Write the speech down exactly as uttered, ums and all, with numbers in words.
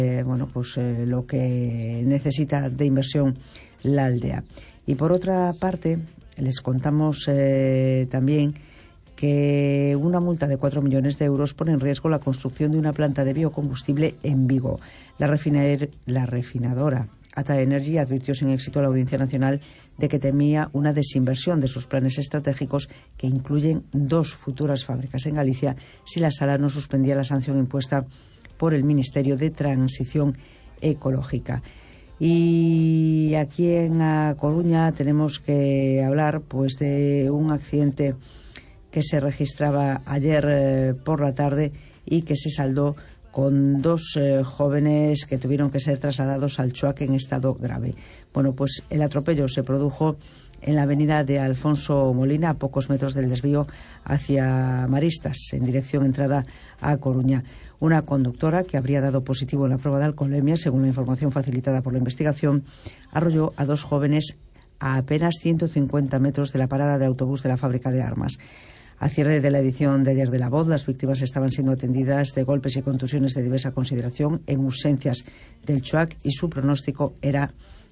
eh, bueno, pues eh, lo que necesita de inversión la aldea. Y por otra parte, les contamos eh, también que una multa de cuatro millones de euros pone en riesgo la construcción de una planta de biocombustible en Vigo. La, refiner, la refinadora Ata Energy advirtió sin éxito a la Audiencia Nacional de que temía una desinversión de sus planes estratégicos, que incluyen dos futuras fábricas en Galicia, si la Sala no suspendía la sanción impuesta por el Ministerio de Transición Ecológica. Y aquí en A Coruña tenemos que hablar pues de un accidente que se registraba ayer eh, por la tarde y que se saldó con dos eh, jóvenes que tuvieron que ser trasladados al Chuac en estado grave. Bueno, pues el atropello se produjo en la avenida de Alfonso Molina, a pocos metros del desvío hacia Maristas, en dirección entrada a Coruña. Una conductora que habría dado positivo en la prueba de alcoholemia, según la información facilitada por la investigación, arrolló a dos jóvenes a apenas ciento cincuenta metros de la parada de autobús de la fábrica de armas. A cierre de la edición de ayer de La Voz, las víctimas estaban siendo atendidas de golpes y contusiones de diversa consideración en urgencias del Chuac y su pronóstico era